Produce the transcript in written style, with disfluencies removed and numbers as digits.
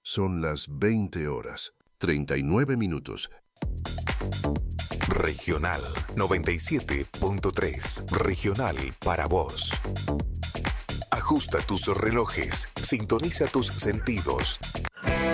Son las 20 horas, 39 minutos. Regional 97.3. Regional para vos. Ajusta tus relojes, sintoniza tus sentidos.